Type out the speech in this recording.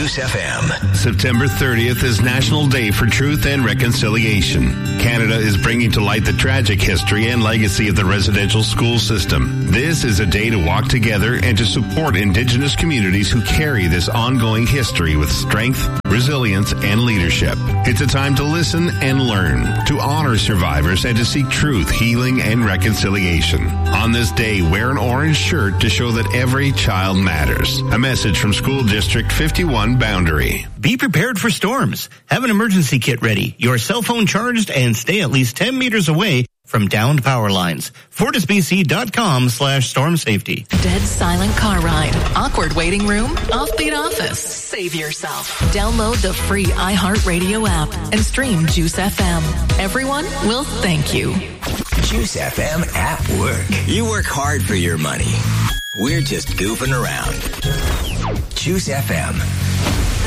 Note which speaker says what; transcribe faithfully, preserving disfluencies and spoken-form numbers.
Speaker 1: Juice F M.
Speaker 2: September thirtieth is National Day for Truth and Reconciliation. Canada is bringing to light the tragic history and legacy of the residential school system. This is a day to walk together and to support Indigenous communities who carry this ongoing history with strength, resilience, and leadership. It's a time to listen and learn, to honor survivors, and to seek truth, healing, and reconciliation. On this day, wear an orange shirt to show that every child matters. A message from School District fifty-one Boundary.
Speaker 3: Be prepared for storms. Have an emergency kit ready, your cell phone charged, and stay at least ten meters away from downed power lines. FortisBC.com slash storm safety.
Speaker 4: Dead silent car ride, awkward waiting room, offbeat office. Save yourself. Download the free iHeartRadio app and stream Juice F M. Everyone will thank you.
Speaker 1: Juice F M at work. You work hard for your money. We're just goofing around. Juice F M.